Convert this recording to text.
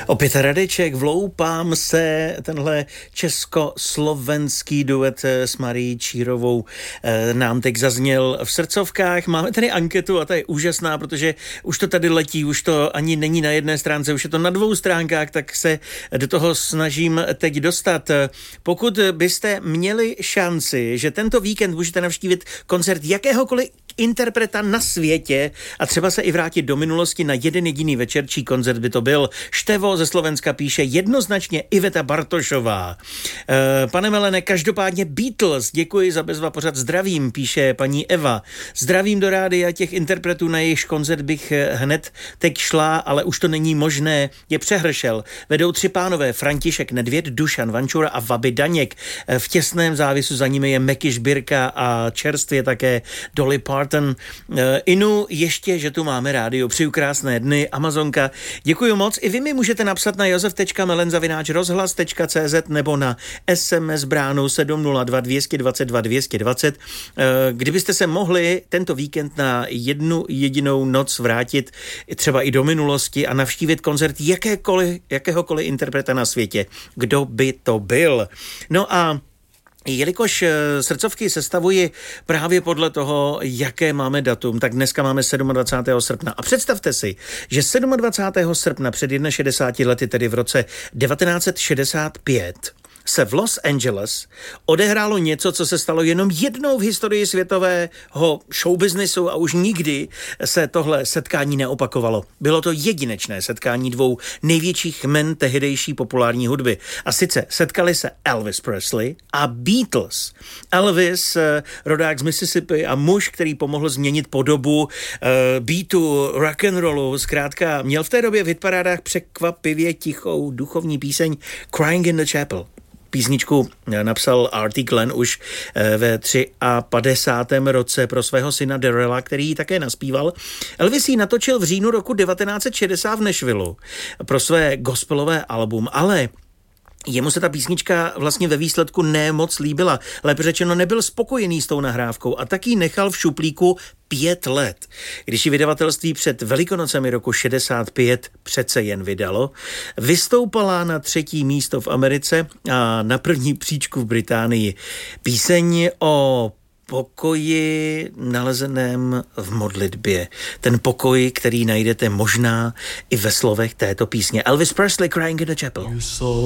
Opět Radeček, vloupám se, tenhle československý duet s Marií Čírovou nám teď zazněl v srdcovkách. Máme tady anketu a ta je úžasná, protože už to tady letí, už to ani není na jedné stránce, už je to na 2 stránkách, tak se do toho snažím teď dostat. Pokud byste měli šanci, že tento víkend můžete navštívit koncert jakéhokoliv interpreta na světě a třeba se i vrátit do minulosti na jeden jediný večer, čí koncert by to byl. Števo ze Slovenska píše jednoznačně Iveta Bartošová. Pane Melene, každopádně Beatles, děkuji za bezva pořad, zdravím, píše paní Eva. Zdravím do rádia, těch interpretů, na jejich koncert bych hned teď šla, ale už to není možné, je přehršel. Vedou 3 pánové, František Nedvěd, Dušan Vančura a Vaby Daněk. V těsném závisu za nimi je Meky Žbírka a čerstvě také Dolly Parton. Inu, ještě, že tu máme rádio. Přeju krásné dny, Amazonka. Děkuji moc. I vy mi můžete napsat na josef.melen@rozhlas.cz nebo na SMS bránu 702 222 220. Kdybyste se mohli tento víkend na jednu jedinou noc vrátit třeba i do minulosti a navštívit koncert jakéhokoliv interpreta na světě, kdo by to byl? No a jelikož srdcovky sestavuji právě podle toho, jaké máme datum, tak dneska máme 27. srpna. A představte si, že 27. srpna před 61 lety, tedy v roce 1965, se v Los Angeles odehrálo něco, co se stalo jenom jednou v historii světového showbiznisu a už nikdy se tohle setkání neopakovalo. Bylo to jedinečné setkání 2 největších jmen tehdejší populární hudby. A sice setkali se Elvis Presley a Beatles. Elvis, rodák z Mississippi a muž, který pomohl změnit podobu beatu, rock'n'rollu, zkrátka měl v té době v hitparádách překvapivě tichou duchovní píseň Crying in the Chapel. Písničku napsal Artie Glenn už ve 53. roce pro svého syna Darrella, který ji také naspíval. Elvis ji natočil v říjnu roku 1960 v Nashvillu pro své gospelové album, ale jemu se ta písnička vlastně ve výsledku nemoc líbila. Lépe řečeno, nebyl spokojený s tou nahrávkou a tak ji nechal v šuplíku 5 let. Když ji vydavatelství před Velikonocemi roku 65 přece jen vydalo, vystoupala na 3. místo v Americe a na 1. příčku v Británii. Píseň o pokoji nalezeném v modlitbě. Ten pokoj, který najdete možná i ve slovech této písně. Elvis Presley, Crying in the Chapel.